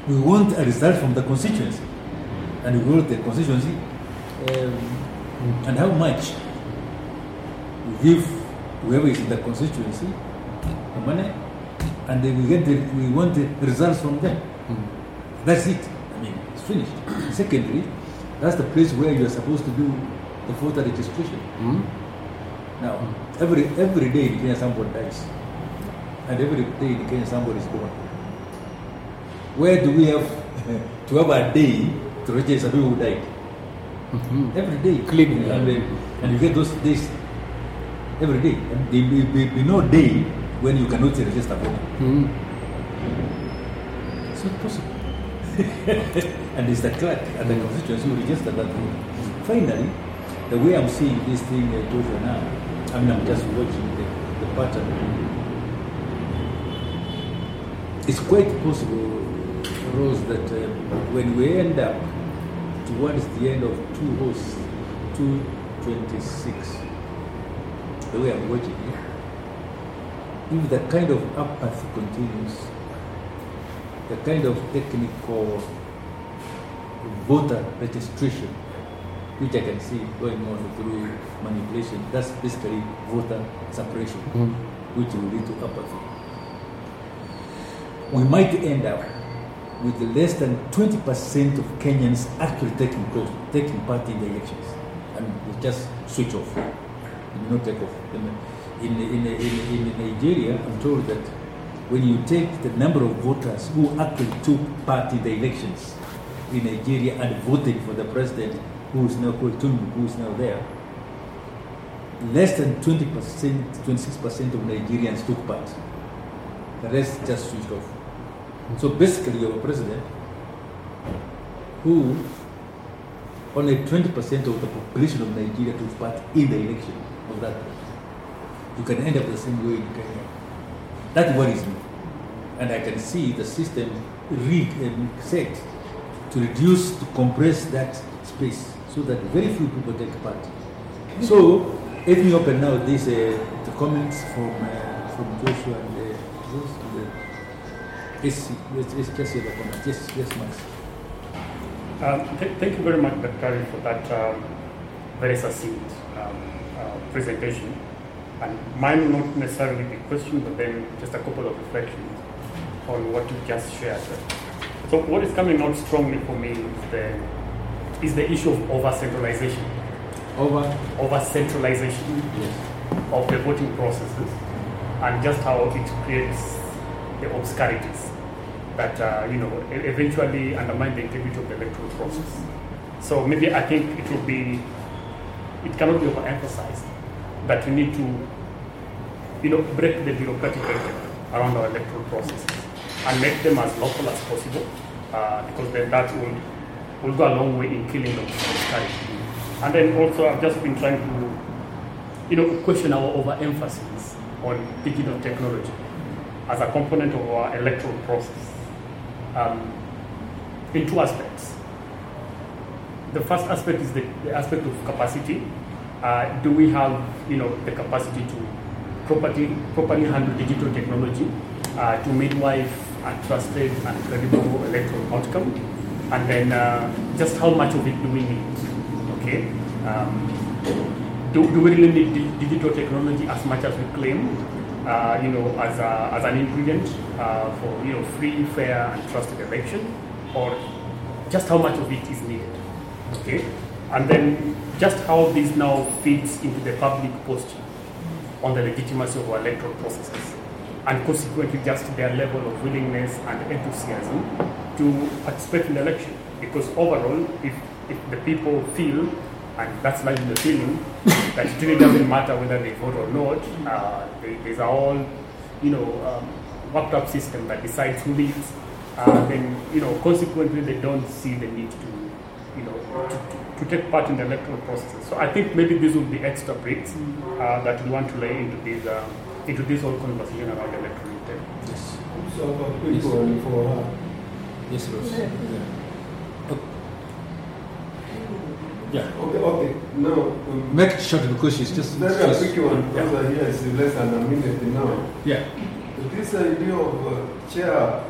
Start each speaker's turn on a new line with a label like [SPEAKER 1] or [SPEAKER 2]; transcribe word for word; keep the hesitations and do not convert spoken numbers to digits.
[SPEAKER 1] we want a result from the constituency, and we want the constituency, um, and how much we give whoever is in the constituency the money, and then we get the, we want the results from them. Mm. That's it. I mean, it's finished. Secondly, that's the place where you are supposed to do the voter registration. Mm. Now, mm. every every day in Kenya somebody dies, and every day in Kenya somebody is born. Where do we have to have a day to register people who died? Mm-hmm. Every day, clean, yeah. and, and you get those days every day, and there will be, be no day when you cannot register voter. Mm-hmm. It's not possible. And it's the clerk at the constituency who register that voter. Finally, the way I'm seeing this thing uh, Joshua now, I mean, I'm just watching the, the pattern. It's quite possible, Rose, that uh, when we end up towards the end of two hosts, two twenty-six, the way I'm watching it, if the kind of apathy continues, the kind of technical voter registration, which I can see going on through manipulation, that's basically voter suppression, mm. which will lead to apathy. We might end up with less than twenty percent of Kenyans actually taking close, taking part in the elections, and we just switch off, and not take off. In, in, in, in Nigeria, I'm told that when you take the number of voters who actually took part in the elections in Nigeria and voted for the president, who is now called Tinubu, who is now there, less than twenty percent, twenty-six percent of Nigerians took part. The rest just switched off. So basically, you have a president who only twenty percent of the population of Nigeria took part in the election of that president. You can end up the same way in Kenya. That worries me. And I can see the system rigged and set to reduce, to compress that space so that very few people take part. So, let me open now these uh, the comments from uh, from Joshua and uh, those. Yes, let's, let's just hear the comments. Yes, yes, Max.
[SPEAKER 2] Um, th- thank you very much, Doctor, for that um, very succinct um, uh, presentation. And mine not necessarily the question, but then just a couple of reflections on what you just shared. So what is coming out strongly for me is the is the issue of over-centralization.
[SPEAKER 1] Over?
[SPEAKER 2] Over-centralization yes. of the voting processes, and just how it creates the obscurities that uh, you know eventually undermine the integrity of the electoral process. So maybe I think it will be, it cannot be overemphasized that we need to, you know, break the bureaucratic curtain around our electoral processes and make them as local as possible, uh, because then that will will go a long way in killing the obscurity. And then also I've just been trying to, you know, question our overemphasis on digital technology as a component of our electoral process um, in two aspects. The first aspect is the, the aspect of capacity. Uh, do we have, you know, the capacity to properly, properly handle digital technology uh, to midwife a trusted and credible electoral outcome? And then uh, just how much of it do we need? Okay. Um, do, do we really need di- digital technology as much as we claim? Uh, you know, as a, as an ingredient uh, for, you know, free, fair, and trusted election, or just how much of it is needed, okay? And then just how this now fits into the public posture on the legitimacy of our electoral processes, and consequently just their level of willingness and enthusiasm to participate in the election. Because overall, if, if the people feel, and that's largely the feeling, that it really doesn't matter whether they vote or not. Uh, they, there's a whole, you know, um, worked up system that decides who leads. Uh, then, you know, consequently, they don't see the need to, you know, to, to take part in the electoral process. So I think maybe these will be extra bricks uh, that we want to lay into this, uh, into this whole conversation around electoral integrity.
[SPEAKER 1] Yes.
[SPEAKER 3] So about people yes. for her.
[SPEAKER 1] Yes, Rose. Yeah.
[SPEAKER 3] Yeah. Okay, okay. Now, um,
[SPEAKER 1] make it short because she's just.
[SPEAKER 3] Very a quick one, because yeah. here is less than a minute now.
[SPEAKER 1] Yeah.
[SPEAKER 3] This idea of uh, chair